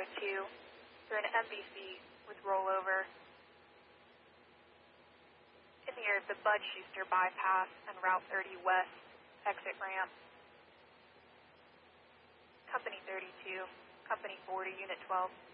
2 through an MBC with rollover. In the air, the Bud Schuster bypass and Route 30 West exit ramp. Company 32, Company 40, Unit 12.